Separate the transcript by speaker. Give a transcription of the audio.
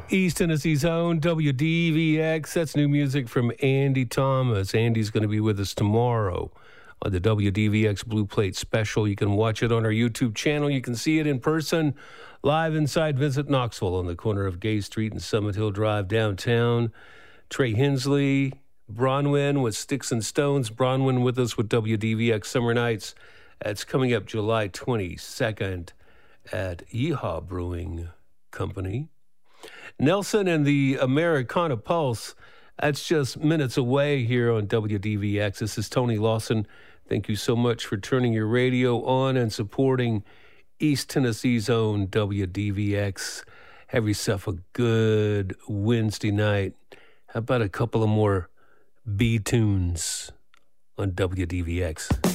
Speaker 1: East Tennessee's own WDVX. That's new music from Andy Thomas. Andy's going to be with us tomorrow on the WDVX Blue Plate Special. You can watch it on our YouTube channel. You can see it in person, live inside Visit Knoxville on the corner of Gay Street and Summit Hill Drive downtown. Trey Hensley, Bronwyn with Sticks and Stones. Bronwyn with us with WDVX Summer Nights. That's coming up July 22nd at Yeehaw Brewing Company. Nelson and the Americana Pulse, that's just minutes away here on WDVX. This is Tony Lawson. Thank you so much for turning your radio on and supporting East Tennessee's own WDVX. Have yourself a good Wednesday night. How about a couple of more B-tunes on WDVX?